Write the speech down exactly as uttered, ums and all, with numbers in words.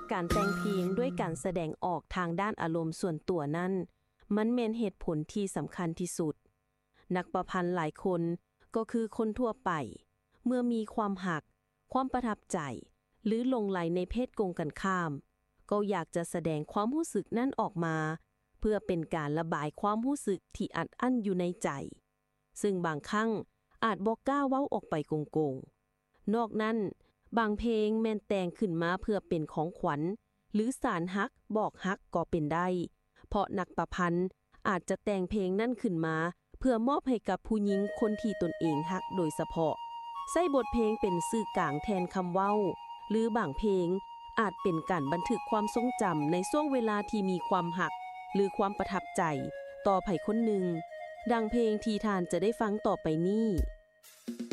การแต่งเพลงด้วยการแสดงออกทางด้านอารมณ์ส่วนตัวนั้นมันแม่นเหตุผลที่สำคัญที่สุดนักประพันธ์หลายคนก็คือคนทั่วไปเมื่อมีความหักความประทับใจหรือหลงไหลในเพศกงกันข้ามก็อยากจะแสดงความรู้สึกนั้นออกมาเพื่อเป็นการระบายความรู้สึกที่อัดอั้นอยู่ในใจซึ่งบางครั้งอาจบอกกล้าเว้าออกไปโกงๆนอกนั้นบางเพลงแม่นแต่งขึ้นมาเพื่อเป็นของขวัญหรือสารฮักบอกฮักก็เป็นได้เพราะนักประพันธ์อาจจะแต่งเพลงนั้นขึ้นมาเพื่อมอบให้กับผู้หญิงคนที่ตนเองฮักโดยเฉพาะใส่บทเพลงเป็นสื่อกลางแทนคำเว้าหรือบางเพลงอาจเป็นการบันทึกความทรงจำในช่วงเวลาที่มีความหักหรือความประทับใจต่อไผคนหนึ่งดังเพลงที่ท่านจะได้ฟังต่อไปนี้